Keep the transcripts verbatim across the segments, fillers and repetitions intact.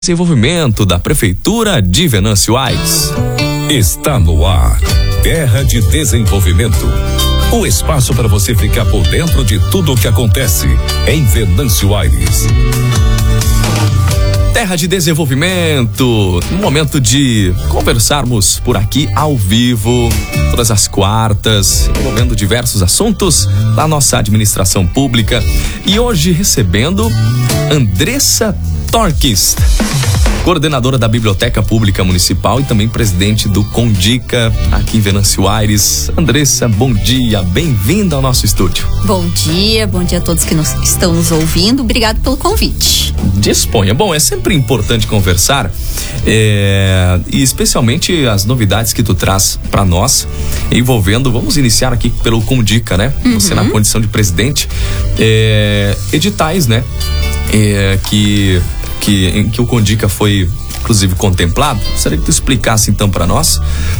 Desenvolvimento da Prefeitura de Venâncio Aires. Está no ar, Terra de Desenvolvimento. O espaço para você ficar por dentro de tudo o que acontece em Venâncio Aires. Terra de Desenvolvimento, no momento de conversarmos por aqui ao vivo, todas as quartas, envolvendo diversos assuntos da nossa administração pública. E hoje recebendo Andressa Torquist, coordenadora da Biblioteca Pública Municipal e também presidente do Condica aqui em Venâncio Aires. Andressa, bom dia, bem-vinda ao nosso estúdio. Bom dia, bom dia a todos que nos, estão nos ouvindo. Obrigado pelo convite. Disponha. Bom, é sempre importante conversar é, e especialmente as novidades que tu traz para nós, envolvendo, vamos iniciar aqui pelo Condica, né? Uhum. Você na condição de presidente, é, editais, né? É, que Que, em que o Condica foi, inclusive, contemplado. Gostaria que tu explicasse, então, para nós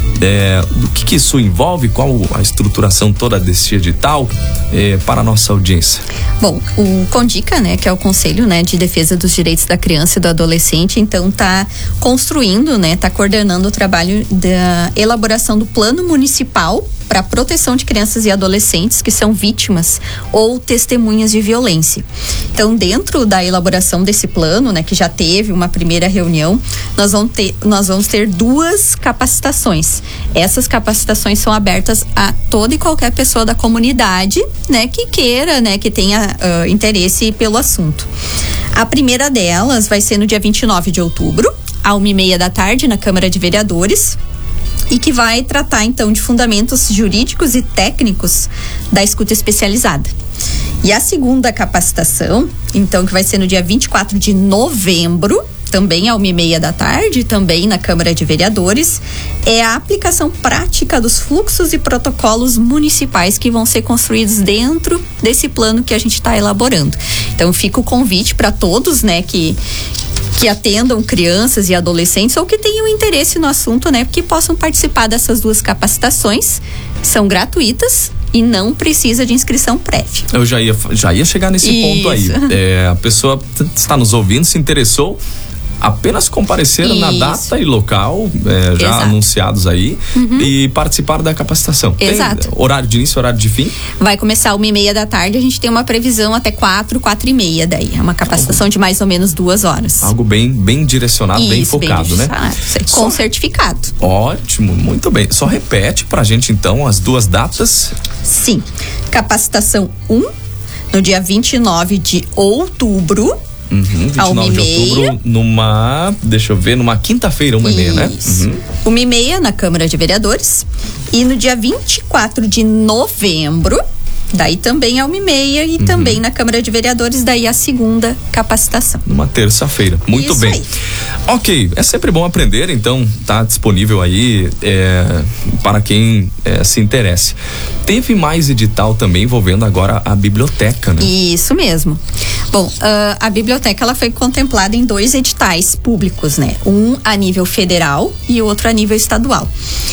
é, do que, que isso envolve, qual a estruturação toda desse edital é, para a nossa audiência. Bom, o Condica, né, que é o Conselho, né, de Defesa dos Direitos da Criança e do Adolescente, então está construindo, né, está coordenando o trabalho da elaboração do Plano Municipal para a proteção de crianças e adolescentes que são vítimas ou testemunhas de violência. Então, dentro da elaboração desse plano, né, que já teve uma primeira reunião, nós vamos ter, nós vamos ter duas capacitações. Essas capacitações são abertas a toda e qualquer pessoa da comunidade, né, que queira, né, que tenha uh, interesse pelo assunto. A primeira delas vai ser no dia vinte e nove de outubro, à uma e meia da tarde, na Câmara de Vereadores, e que vai tratar, então, de fundamentos jurídicos e técnicos da escuta especializada. E a segunda capacitação, então, que vai ser no dia vinte e quatro de novembro, também à uma e meia da tarde, também na Câmara de Vereadores, é a aplicação prática dos fluxos e protocolos municipais que vão ser construídos dentro desse plano que a gente está elaborando. Então, fica o convite para todos, né, que que atendam crianças e adolescentes ou que tenham interesse no assunto, né, que possam participar dessas duas capacitações. São gratuitas e não precisa de inscrição prévia. Eu já ia, já ia chegar nesse Isso. ponto aí. É, a pessoa está nos ouvindo, se interessou, apenas comparecer Isso. na data e local é, já Exato. anunciados aí uhum. e participar da capacitação. Exato. Tem horário de início, horário de fim? Vai começar uma e meia da tarde, a gente tem uma previsão até quatro, quatro e meia daí. É uma capacitação Algo. de mais ou menos duas horas. Algo bem, bem direcionado, Isso, bem focado, bem né? Com Só... certificado. Ótimo, muito bem. Só repete pra gente então as duas datas. Sim. Capacitação um, no dia vinte e nove de outubro. Uhum, vinte e nove de outubro, numa, deixa eu ver, numa quinta-feira, uma e meia, né? Uhum. Uma e meia na Câmara de Vereadores. E no dia vinte e quatro de novembro, daí também é uma e meia e uhum. também na Câmara de Vereadores, daí a segunda capacitação. Numa terça-feira, muito Isso bem. Aí. Ok, é sempre bom aprender, então tá disponível aí é, para quem é, se interesse. Teve mais edital também envolvendo agora a biblioteca, né? Isso mesmo. Bom, uh, a biblioteca ela foi contemplada em dois editais públicos, né? Um a nível federal e outro a nível estadual.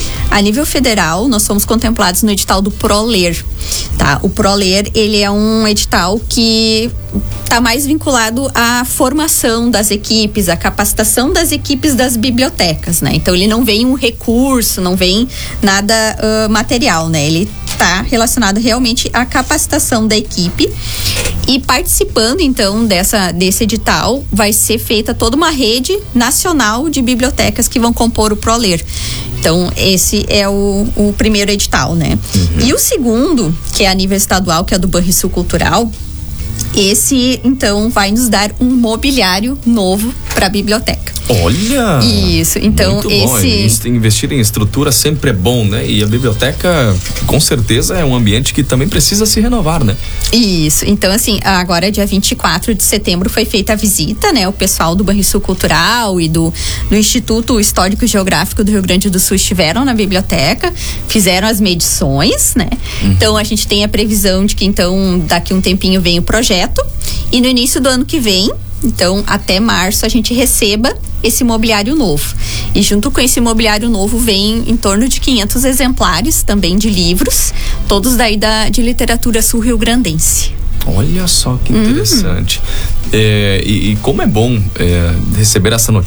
A nível federal, nós fomos contemplados no edital do ProLer, tá? O ProLer, ele é um edital que está mais vinculado à formação das equipes, à capacitação das equipes das bibliotecas, né? Então, ele não vem um recurso, não vem nada uh, material, né? Ele está relacionado realmente à capacitação da equipe. E participando, então, dessa, desse edital, vai ser feita toda uma rede nacional de bibliotecas que vão compor o ProLer. Então, esse é o, o primeiro edital, né? Uhum. E o segundo, que é a nível estadual, que é do Banrisul Cultural, esse, então, vai nos dar um mobiliário novo para a biblioteca. Olha! Isso, então muito bom. esse... Investir em estrutura sempre é bom, né? E a biblioteca, com certeza, é um ambiente que também precisa se renovar, né? Isso, então assim, agora dia vinte e quatro de setembro foi feita a visita, né? O pessoal do Banrisul Cultural e do, do Instituto Histórico e Geográfico do Rio Grande do Sul estiveram na biblioteca, fizeram as medições, né? Uhum. Então a gente tem a previsão de que então daqui um tempinho vem o projeto e no início do ano que vem, então até março a gente receba esse mobiliário novo. E junto com esse mobiliário novo vem em torno de quinhentos exemplares também de livros, todos daí da, de literatura sul-rio-grandense. Olha só que interessante. Uhum. É, e, e como é bom é, receber essa notícia